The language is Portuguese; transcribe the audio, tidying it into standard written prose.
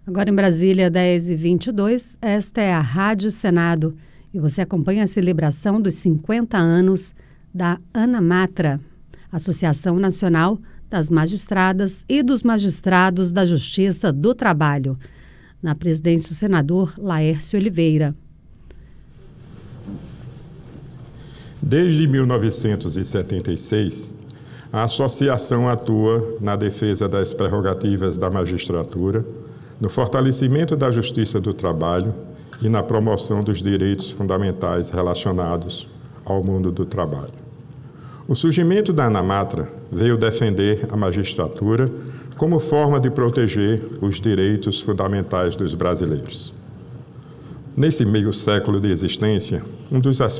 Agora em Brasília, 10h22, esta é a Rádio Senado e você acompanha a celebração dos 50 anos da ANAMATRA, Associação Nacional das Magistradas e dos Magistrados da Justiça do Trabalho. Na presidência, o senador Laércio Oliveira. Desde 1976, a associação atua na defesa das prerrogativas da magistratura, no fortalecimento da justiça do trabalho e na promoção dos direitos fundamentais relacionados ao mundo do trabalho. O surgimento da ANAMATRA veio defender a magistratura como forma de proteger os direitos fundamentais dos brasileiros. Nesse meio século de existência, um dos